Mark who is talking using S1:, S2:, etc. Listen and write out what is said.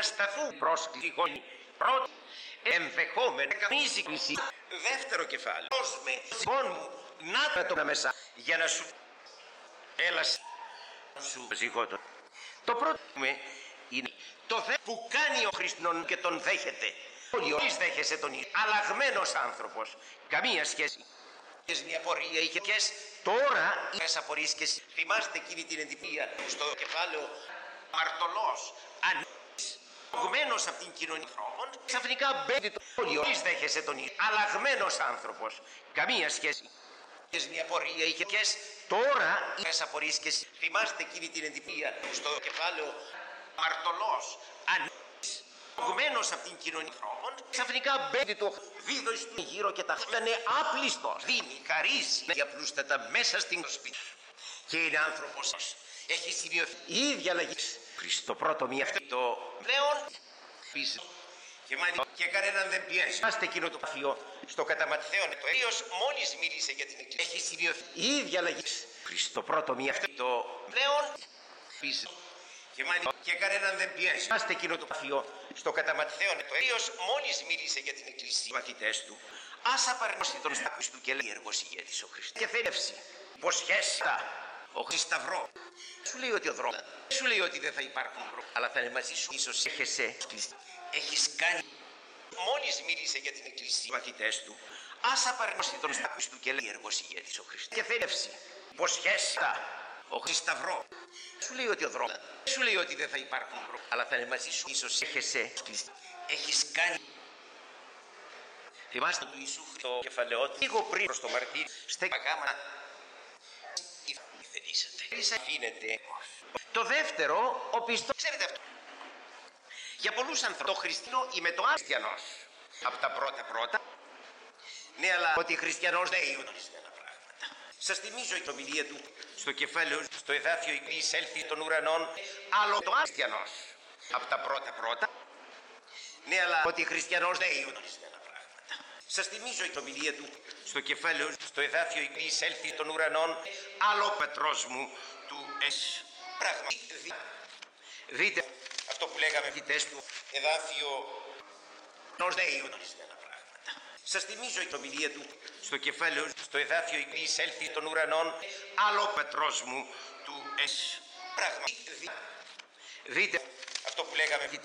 S1: να σταθούν πρόσκληση πρώτη ενδεχόμενη καμίζει κρίση. Δεύτερο κεφάλαιο. Με λοιπόν μου να το μέσα για να σου έλα σου ζυγότο. Το πρώτο είναι το θέμα που κάνει ο Χριστός και τον δέχεται. Όλοι δέχεσαι τον ίδιο. Αλλαγμένος άνθρωπος. Καμία σχέση. Μια απορία είχε και τώρα οι απορίες και θυμάστε εκείνη την εντυπία στο κεφάλαιο μαρτωλός ανεγμένος από την κοινωνία ανθρώπων, ξαφνικά μπαίνει το όλοι δέχεσαι τον ίδιο. Αλλαγμένος άνθρωπος. Καμία σχέση. Μια απορία είχε και τώρα οι απορίες και θυμάστε εκείνη την εντυπία στο κεφάλαιο μαρτωλός ανεγμένος από την κοινωνία ανθρώπων, ξαφνικά μπαίνει το βίδος του γύρω και τα χτάνε άπλιστος. Δίνει, χαρίζει για πλούστατα μέσα στην σπίτι. Και είναι άνθρωπος. Έχει σημειωθεί η ίδια αλλαγή. Το πρώτο μία αυτό το πλέον πίσω. Και μάλιστα και κανέναν δεν πιέζει. Άστε εκείνο το γραφείο στο κατά Ματθαίον το Έλιος μόλις μίλησε για την Εκκλησία. Έχει σημειωθεί η ίδια αλλαγή. Το πρώτο μία αυτό το πλέον πίσω. Και μάλιστα και κανέναν δεν πιέζει. Άστε εκείνο το γραφείο στο κατά Ματθαίον το Έλιος μόλις μίλησε για την Εκκλησία. Οι μαθητές του ας απαρνώσει τον στάκους του και λέει έργος ηγέτης ο Χριστός. Και θέλευση, υποσχέστα, ο Χρισταυρό. Σου λέει ότι ο δρόμος, σου λέει ότι δεν θα υπάρχουν πρόβλημα, αλλά θα είναι μαζί σου. Ίσως έχεις κάνει. Μόλις μίλησε για την Εκκλησία. Οι μαθητές του ας απαρνώσει τον στάκους του και λέει έργος ηγέτης ο Χριστός. Και θέλευση, υποσχέστα, ο Χρισταυρό. Σου λέει ότι ο δρόμος, σου λέει ότι δεν θα υπάρχουν πρόβλημα, αλλά θα είναι μαζί σου. Ίσως έχεις κάνει. Θυμάστε του Ιησού το κεφαλαιότη λίγο πριν προς το μαρτύρι στέκει γάμα. Αφήνεται. Το δεύτερο, ο πιστός. Ξέρετε αυτό. Για πολλούς ανθρώπους το χριστιανό ή με το χριστιανός. Από τα πρώτα. Ναι, αλλά ότι χριστιανός δεν είναι ορισμένα πράγματα. Σας θυμίζω η ομιλία του στο κεφάλαιο, στο εδάφιο «Εισέλθει των ουρανών», άλλο το χριστιανός. Από τα πρώτα. Ναι, αλλά ότι χριστιανός δεν είναι ορισμένα πράγματα. Σας θυμίζω η ομιλία του στο κεφάλαιο, στο εδάφιο «Εισέλθει των ουρανών», άλλο πατρός μου του εσ. Πράγμα. Δείτε αυτό που λέγαμε φοιτές του εδάφιο «Νος δεν είναι ορισμένα πράγματα». Σας θυμίζω η ομιλία του στο κεφάλαιο, στο εδάφιο «Εισέλθει των ουρανών», άλλο πατρός μου του εσ. Πράγμα. Δείτε αυτό που λέγαμε